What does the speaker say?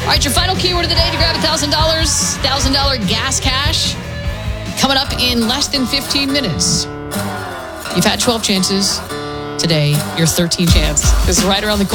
All right, your final keyword of the day to grab $1,000 gas cash coming up in less than 15 minutes. You've had 12 chances. Today, your 13th chance is right around the corner.